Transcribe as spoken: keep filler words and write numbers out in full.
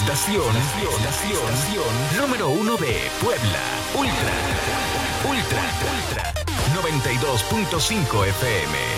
estación, estación, estación número uno de Puebla. Ultra, Ultra, Ultra, noventa y dos punto cinco F M.